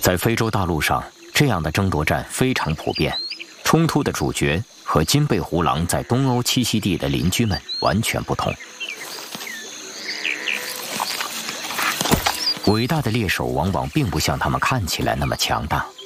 在非洲大陆上，这样的争夺战非常普遍。冲突的主角和金背狐狼在东欧栖息地的邻居们完全不同。伟大的猎手往往并不像他们看起来那么强大。